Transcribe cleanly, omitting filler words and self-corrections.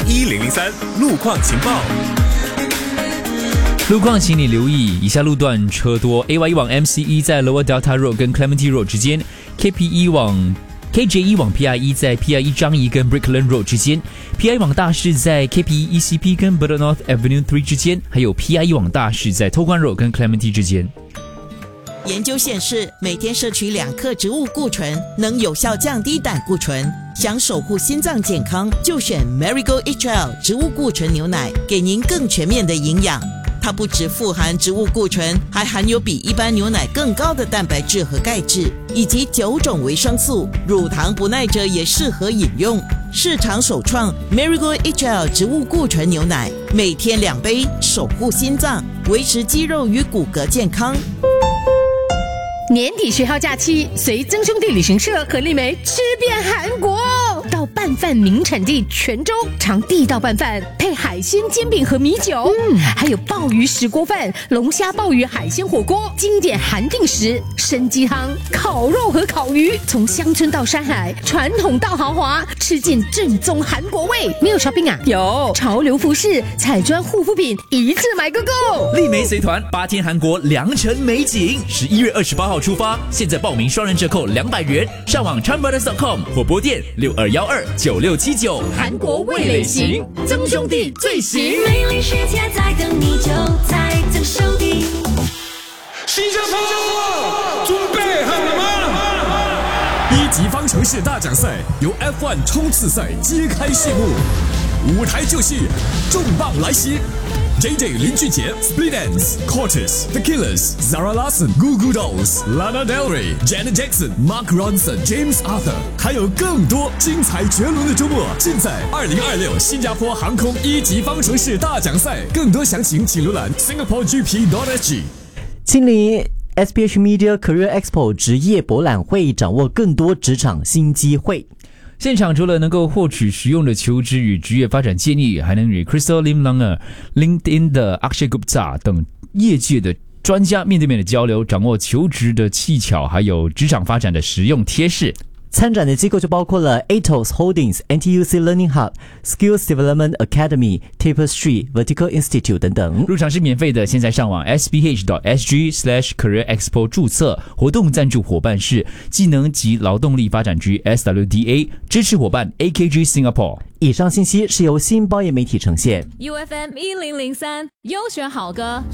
FM1003路况情报。 路况，请你留意以下路段车多 ：AY1 往 MC1 在 Lower Delta Road 跟 Clementi Road 之间 ；KJ1 往 PI1 在 PI1 张仪跟 Brickland Road 之间；PI1 往大市在 KPE ECP 跟 Bedok North Avenue 3之间，还有 PI1 往大市在偷关 Road 跟 Clementi 之间。 研究显示，每天摄取2克植物固醇能有效降低胆固醇。想守护心脏健康，就选 Marigold HL 植物固醇牛奶，给您更全面的营养。它不只富含植物固醇，还含有比一般牛奶更高的蛋白质和钙质，以及9种维生素。乳糖不耐者也适合饮用。市场首创 Marigold HL 植物固醇牛奶，每天2杯，守护心脏，维持肌肉与骨骼健康。 年底学号假期，随曾兄弟旅行社和丽梅吃遍韩国，到拌饭名产地泉州尝地道拌饭，配海鲜煎饼和米酒，还有鲍鱼石锅饭、龙虾鲍鱼海鲜火锅，经典韩定食、参鸡汤、烤肉和烤鱼，从乡村到山海，传统到豪华，吃尽正宗韩国味。没有 shopping 啊？有潮流服饰、彩妆护肤品，一次买个够。 丽梅随团8天韩国良辰美景，11月28号出发，现在报名双人折扣200元，上网 charmbrothers.com 或拨电62129679。 韩国味蕾行，曾兄弟最行。 美丽世界在等你，就在曾兄弟。 新加坡，准备好了吗？1级方程式大奖赛由 F1 冲刺赛揭开序幕，舞台就绪，重磅来袭。JJ 林俊杰、Split Enz、Cortez、The Killers、Zara Larsson、Goo Goo Dolls、Lana Del Rey、Janet Jackson、Mark Ronson、James Arthur， 还有更多精彩绝伦的周末，尽在2026新加坡航空1级方程式大奖赛。更多详情请浏览 singaporegp.sg。 亲临 SPH Media Career Expo 职业博览会，掌握更多职场新机会。 现场除了能够获取实用的求职与职业发展建议，还能与 Crystal Lim Langer、LinkedIn 的 Akshay Gupta 等业界的专家面对面的交流，掌握求职的技巧，还有职场发展的实用贴士。 参展的机构就包括了 Atos Holdings、NTUC Learning Hub、Skills Development Academy、Tapestry Vertical Institute 等等。 入场是免费的，现在上网 sph.sg/careerexpo 注册。活动赞助伙伴是技能及劳动力发展局 SWDA， 支持伙伴 AKG Singapore。 以上信息是由新报业媒体呈现。 UFM1003 优选好歌